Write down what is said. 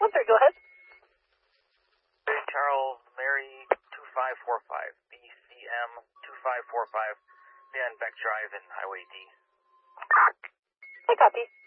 sir, go ahead. Charles Mary 2545, BCM 2545, Dan Beck Drive and Highway D. I copy.